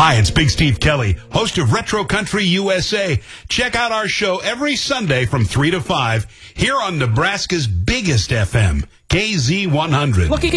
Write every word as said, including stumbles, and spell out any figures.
Hi, it's Big Steve Kelly, host of Retro Country U S A. Check out our show every Sunday from three to five here on Nebraska's biggest F M, K Z one hundred. Looking